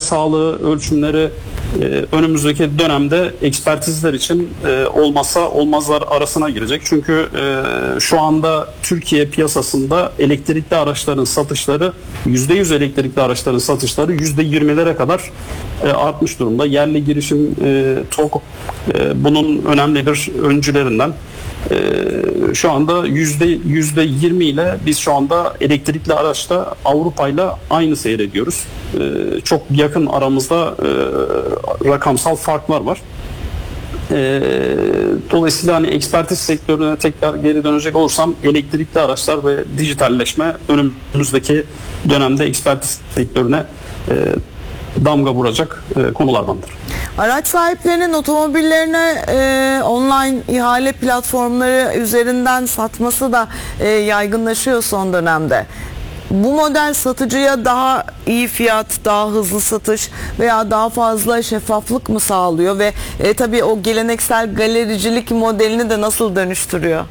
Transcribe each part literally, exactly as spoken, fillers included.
sağlığı ölçümleri e, önümüzdeki dönemde ekspertizler için e, olmazsa olmazlar arasına girecek. Çünkü e, şu anda Türkiye piyasasında elektrikli araçların satışları yüzde yüz elektrikli araçların satışları yüzde yirmilere kadar e, artmış durumda. Yerli girişim e, TOG e, bunun önemli bir öncülerinden. Ee, şu anda yüzde yüzde yirmi ile biz şu anda elektrikli araçta Avrupa ile aynı seyrediyoruz. Ee, çok yakın aramızda e, rakamsal farklar var. Ee, dolayısıyla hani ekspertiz sektörüne tekrar geri dönecek olursam elektrikli araçlar ve dijitalleşme önümüzdeki dönemde ekspertiz sektörüne e, damga vuracak e, konulardandır. Araç sahiplerinin otomobillerine e, online ihale platformları üzerinden satması da e, yaygınlaşıyor son dönemde. Bu model satıcıya daha iyi fiyat, daha hızlı satış veya daha fazla şeffaflık mı sağlıyor ve e, tabii o geleneksel galericilik modelini de nasıl dönüştürüyor?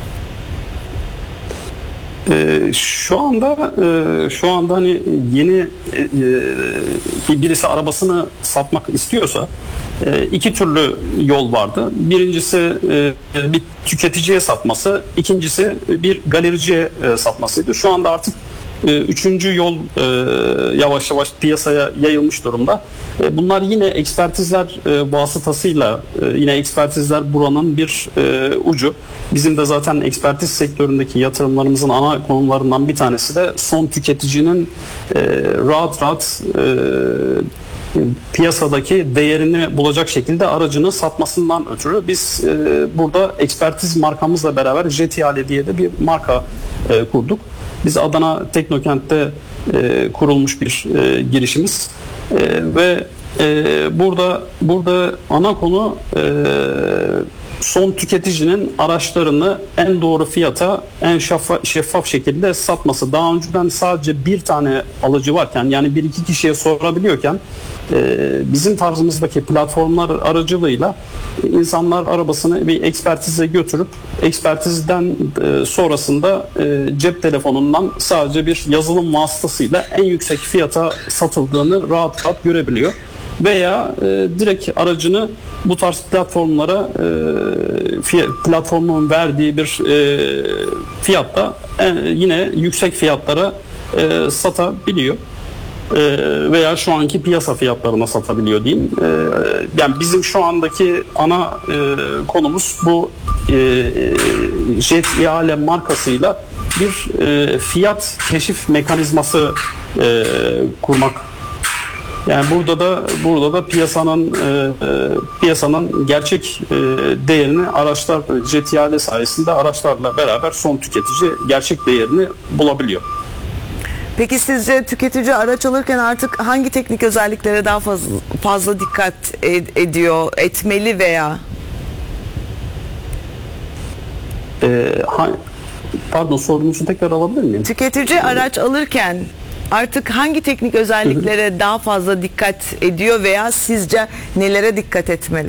Ee, şu anda e, şu anda hani yeni e, birisi arabasını satmak istiyorsa e, iki türlü yol vardı. Birincisi e, bir tüketiciye satması, ikincisi bir galericiye e, satmasıydı. Şu anda artık e, üçüncü yol e, yavaş yavaş piyasaya yayılmış durumda. E, bunlar yine ekspertizler e, vasıtasıyla e, yine ekspertizler buranın bir e, ucu. Bizim de zaten ekspertiz sektöründeki yatırımlarımızın ana konularından bir tanesi de son tüketicinin e, rahat rahat e, piyasadaki değerini bulacak şekilde aracını satmasından ötürü biz e, burada ekspertiz markamızla beraber Jet İhale diye de bir marka e, kurduk. Biz Adana Teknokent'te e, kurulmuş bir e, girişimiz e, ve e, burada burada ana konu e, son tüketicinin araçlarını en doğru fiyata, en şeffaf, şeffaf şekilde satması. Daha önceden sadece bir tane alıcı varken, yani bir iki kişiye sorabiliyorken e, bizim tarzımızdaki platformlar aracılığıyla insanlar arabasını bir ekspertize götürüp ekspertizden e, sonrasında e, cep telefonundan sadece bir yazılım vasıtasıyla en yüksek fiyata satıldığını rahat rahat görebiliyor. Veya e, direkt aracını bu tarz platformlara e, fiyat, platformun verdiği bir e, fiyatta e, yine yüksek fiyatlara e, satabiliyor. E, veya şu anki piyasa fiyatlarına satabiliyor diyeyim. E, yani bizim şu andaki ana e, konumuz bu e, Jet İhale markasıyla bir e, fiyat keşif mekanizması e, kurmak. Yani burada da burada da piyasanın e, piyasanın gerçek e, değerini araçlar Jet İhale sayesinde araçlarla beraber son tüketici gerçek değerini bulabiliyor. Peki sizce tüketici araç alırken artık hangi teknik özelliklere daha fazla, fazla dikkat ed- ediyor, etmeli veya? E, ha, pardon sorunuzu tekrar alabilir miyim? Tüketici araç alırken artık hangi teknik özelliklere hı hı. daha fazla dikkat ediyor veya sizce nelere dikkat etmeli?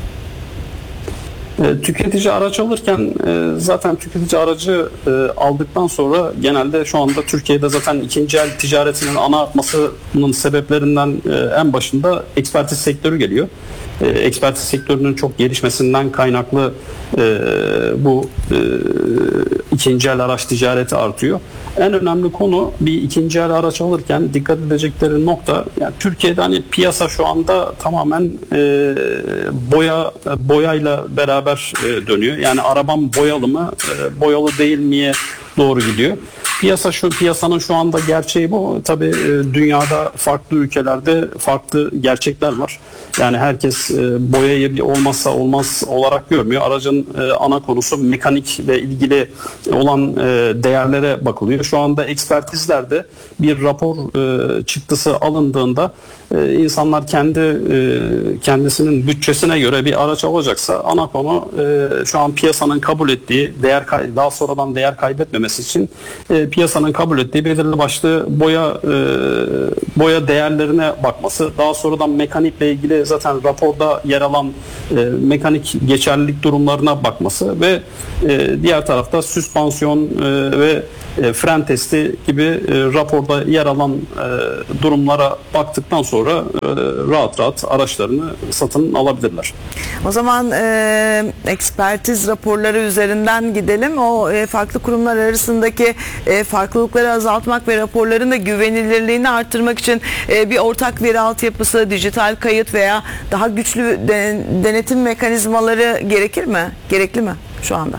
E, tüketici araç alırken e, zaten tüketici aracı e, aldıktan sonra genelde şu anda Türkiye'de zaten ikinci el ticaretinin ana artmasının sebeplerinden e, en başında ekspertiz sektörü geliyor. E, ekspertiz sektörünün çok gelişmesinden kaynaklı e, bu e, ikinci el araç ticareti artıyor. En önemli konu bir ikinci el araç alırken dikkat edecekleri nokta, yani Türkiye'de hani piyasa şu anda tamamen e, boya boyayla beraber e, dönüyor. Yani arabam boyalı mı, e, boyalı değil miye doğru gidiyor. Piyasa şu piyasanın şu anda gerçeği bu. Tabii e, dünyada farklı ülkelerde farklı gerçekler var. Yani herkes e, boyayı bir olmazsa olmaz olarak görmüyor. Aracın e, ana konusu mekanikle ilgili olan e, değerlere bakılıyor. Şu anda ekspertizlerde bir rapor e, çıktısı alındığında e, insanlar kendi e, kendisinin bütçesine göre bir araç alacaksa ana konu e, şu an piyasanın kabul ettiği değer kay- daha sonradan değer kaybetmemesi için e, piyasanın kabul ettiği belirli başlı boya e, boya değerlerine bakması, daha sonradan mekanikle ilgili zaten raporda yer alan e, mekanik geçerlilik durumlarına bakması ve e, diğer tarafta süspansiyon e, ve e, fren testi gibi e, raporda yer alan e, durumlara baktıktan sonra e, rahat rahat araçlarını satın alabilirler. O zaman e, ekspertiz raporları üzerinden gidelim. O e, farklı kurumlar arasındaki e, farklılıkları azaltmak ve raporların da güvenilirliğini arttırmak için e, bir ortak veri altyapısı, dijital kayıt veya daha güçlü de, denetim mekanizmaları gerekir mi? Gerekli mi şu anda?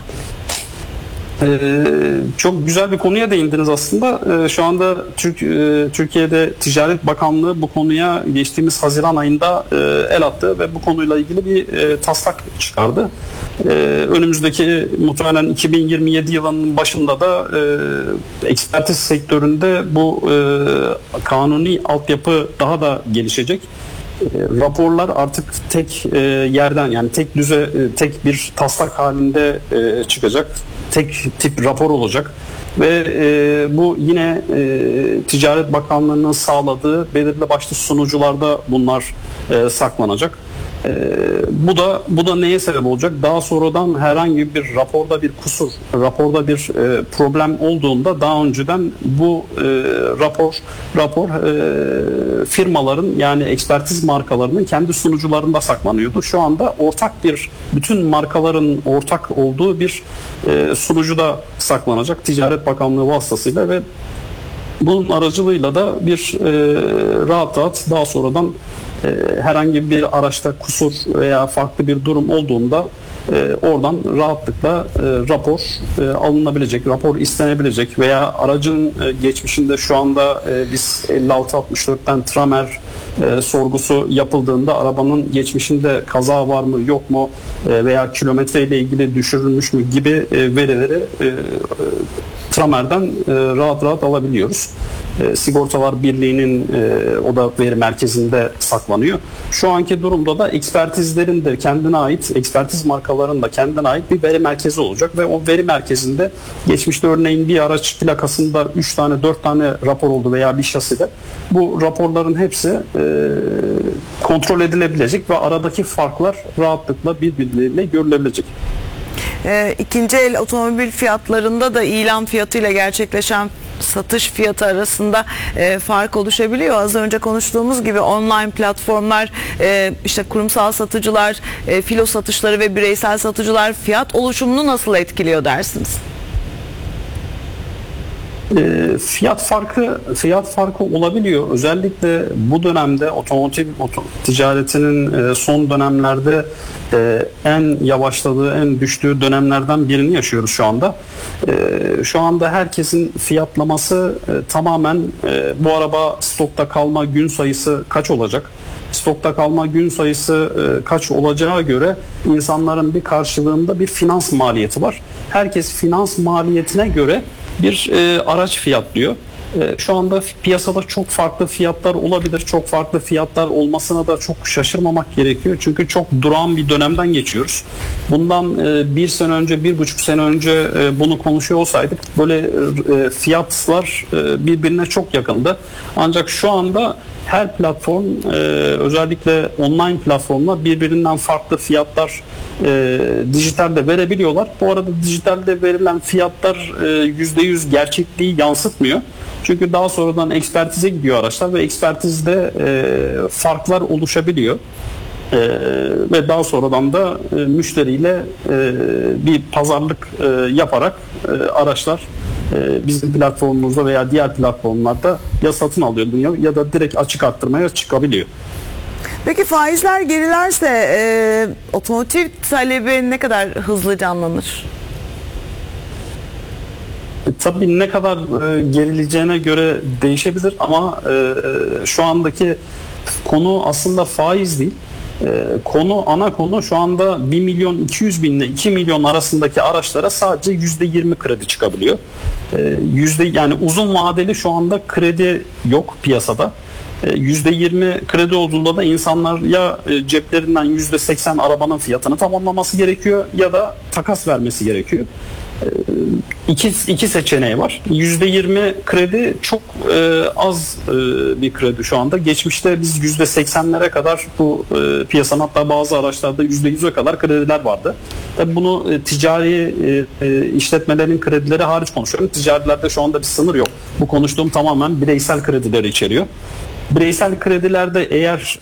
Ee, çok güzel bir konuya değindiniz aslında. Ee, şu anda Türk, e, Türkiye'de Ticaret Bakanlığı bu konuya geçtiğimiz Haziran ayında e, el attı ve bu konuyla ilgili bir e, taslak çıkardı. E, önümüzdeki muhtemelen iki bin yirmi yedi yılının başında da e, ekspertiz sektöründe bu e, kanuni altyapı daha da gelişecek. Raporlar artık tek e, yerden, yani tek düze, e, tek bir taslak halinde e, çıkacak. Tek tip rapor olacak ve e, bu yine e, Ticaret Bakanlığı'nın sağladığı belirli başlı sunucularda bunlar e, saklanacak. Ee, bu da bu da neye sebep olacak? Daha sonradan herhangi bir raporda bir kusur, raporda bir e, problem olduğunda daha önceden bu e, rapor rapor e, firmaların, yani ekspertiz markalarının kendi sunucularında saklanıyordu. Şu anda ortak bir, bütün markaların ortak olduğu bir e, sunucuda saklanacak Ticaret Bakanlığı vasıtasıyla ve bunun aracılığıyla da bir e, rahat rahat daha sonradan e, herhangi bir araçta kusur veya farklı bir durum olduğunda e, oradan rahatlıkla e, rapor e, alınabilecek, rapor istenebilecek veya aracın e, geçmişinde şu anda e, biz elli altı altmış dörtten Tramer e, sorgusu yapıldığında arabanın geçmişinde kaza var mı yok mu e, veya kilometre ile ilgili düşürülmüş mü gibi e, verileri e, e, Tramer'den e, rahat rahat alabiliyoruz. E, Sigortalar Birliği'nin e, o da veri merkezinde saklanıyor. Şu anki durumda da ekspertizlerin de kendine ait, ekspertiz markalarının da kendine ait bir veri merkezi olacak ve o veri merkezinde geçmişte örneğin bir araç plakasında üç tane dört tane rapor oldu veya bir şaside. Bu raporların hepsi e, kontrol edilebilecek ve aradaki farklar rahatlıkla birbirleriyle görülebilecek. E, ikinci el otomobil fiyatlarında da ilan fiyatıyla gerçekleşen satış fiyatı arasında e, fark oluşabiliyor. Az önce konuştuğumuz gibi online platformlar, e, işte kurumsal satıcılar, e, filo satışları ve bireysel satıcılar fiyat oluşumunu nasıl etkiliyor dersiniz? E, fiyat farkı fiyat farkı olabiliyor. Özellikle bu dönemde otomotiv oto, ticaretinin e, son dönemlerde e, en yavaşladığı, en düştüğü dönemlerden birini yaşıyoruz şu anda. E, şu anda herkesin fiyatlaması e, tamamen e, bu araba stokta kalma gün sayısı kaç olacak? Stokta kalma gün sayısı e, kaç olacağı göre insanların bir karşılığında bir finans maliyeti var. Herkes finans maliyetine göre bir e, araç fiyatlıyor. E, şu anda piyasada çok farklı fiyatlar olabilir. Çok farklı fiyatlar olmasına da çok şaşırmamak gerekiyor. Çünkü çok durağan bir dönemden geçiyoruz. Bundan e, bir sene önce, bir buçuk sene önce e, bunu konuşuyor olsaydık böyle e, fiyatlar e, birbirine çok yakındı. Ancak şu anda her platform, e, özellikle online platformlar birbirinden farklı fiyatlar e, dijitalde verebiliyorlar. Bu arada dijitalde verilen fiyatlar e, yüzde yüz gerçekliği yansıtmıyor. Çünkü daha sonradan ekspertize gidiyor araçlar ve ekspertizde e, farklar oluşabiliyor. Ee, ve daha sonradan da e, müşteriyle e, bir pazarlık e, yaparak e, araçlar e, bizim platformumuzda veya diğer platformlarda ya satın alıyor ya da direkt açık arttırmaya çıkabiliyor. Peki faizler gerilerse e, otomotiv talebi ne kadar hızlı canlanır? E, tabii ne kadar e, gerileceğine göre değişebilir ama e, şu andaki konu aslında faiz değil. Ee, konu ana konu şu anda bir milyon iki yüz bin ile iki milyon arasındaki araçlara sadece yüzde yirmi kredi çıkabiliyor. Ee, yüzde yani uzun vadeli şu anda kredi yok piyasada. Ee, yüzde yirmi kredi olduğunda da insanlar ya e, ceplerinden yüzde seksen arabanın fiyatını tamamlaması gerekiyor ya da takas vermesi gerekiyor. iki, iki seçeneği var. yüzde yirmi kredi çok e, az e, bir kredi şu anda. Geçmişte biz yüzde seksenlere kadar bu e, piyasanın, hatta bazı araçlarda yüzde yüze kadar krediler vardı. Tabii bunu e, ticari e, e, işletmelerin kredileri hariç konuşuyorum. Ticarilerde şu anda bir sınır yok. Bu konuştuğum tamamen bireysel kredileri içeriyor. Bireysel kredilerde eğer